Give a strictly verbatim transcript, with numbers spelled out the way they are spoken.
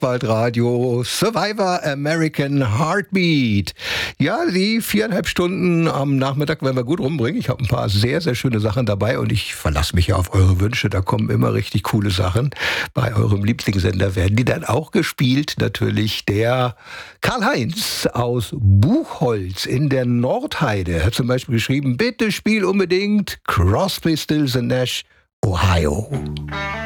Stadtwaldradio Survivor American Heartbeat. Ja, die viereinhalb Stunden am Nachmittag werden wir gut rumbringen. Ich habe ein paar sehr, sehr schöne Sachen dabei und ich verlasse mich ja auf eure Wünsche. Da kommen immer richtig coole Sachen. Bei eurem Lieblingssender werden die dann auch gespielt. Natürlich der Karl-Heinz aus Buchholz in der Nordheide hat zum Beispiel geschrieben, bitte spiel unbedingt Crosby, Stills and Nash, Ohio.